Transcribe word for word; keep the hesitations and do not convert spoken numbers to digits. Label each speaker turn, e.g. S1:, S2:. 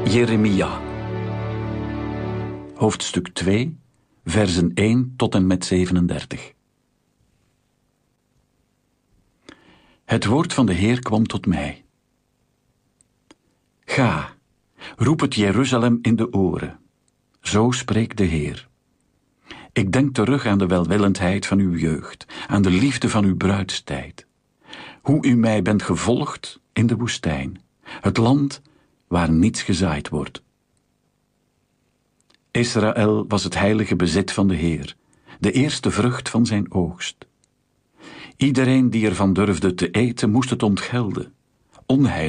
S1: Jeremia. Hoofdstuk twee, versen één tot en met zevenendertig. Het woord van de Heer kwam tot mij. Ga, roep het Jeruzalem in de oren. Zo spreekt de Heer. Ik denk terug aan de welwillendheid van uw jeugd, aan de liefde van uw bruidstijd. Hoe u mij bent gevolgd in de woestijn, het land waar niets gezaaid wordt. Israël was het heilige bezit van de Heer, de eerste vrucht van zijn oogst. Iedereen die ervan durfde te eten, moest het ontgelden. Onheil